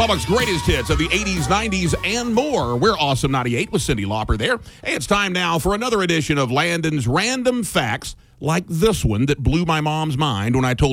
Lubbock's greatest hits of the 80s, 90s, and more. We're Awesome 98 with Cyndi Lauper there. Hey, it's time now for another edition of Landon's Random Facts, like this one that blew my mom's mind when I told